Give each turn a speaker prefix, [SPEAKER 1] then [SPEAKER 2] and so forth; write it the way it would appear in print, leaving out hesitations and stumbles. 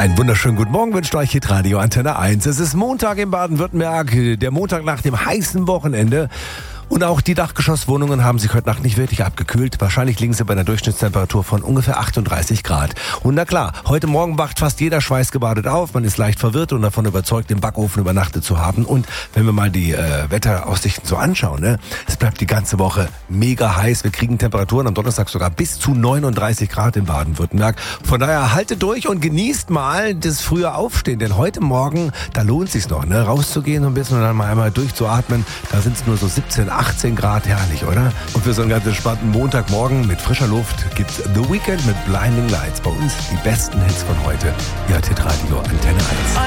[SPEAKER 1] Einen wunderschönen guten Morgen wünscht euch Hitradio Antenne 1. Es ist Montag in Baden-Württemberg, der Montag nach dem heißen Wochenende. Und auch die Dachgeschosswohnungen haben sich heute Nacht nicht wirklich abgekühlt. Wahrscheinlich liegen sie bei einer Durchschnittstemperatur von ungefähr 38 Grad. Und na klar, heute Morgen wacht fast jeder schweißgebadet auf. Man ist leicht verwirrt und davon überzeugt, im Backofen übernachtet zu haben. Und wenn wir mal die Wetteraussichten so anschauen, ne, es bleibt die ganze Woche mega heiß. Wir kriegen Temperaturen am Donnerstag sogar bis zu 39 Grad in Baden-Württemberg. Von daher haltet durch und genießt mal das frühe Aufstehen. Denn heute Morgen, da lohnt es sich noch, ne, rauszugehen so ein bisschen und dann mal einmal durchzuatmen. Da sind es nur so 17, 18 Grad, herrlich, oder? Und für so einen ganz entspannten Montagmorgen mit frischer Luft gibt's The Weeknd mit Blinding Lights. Bei uns die besten Hits von heute. Ja, Hitradio Antenne 1.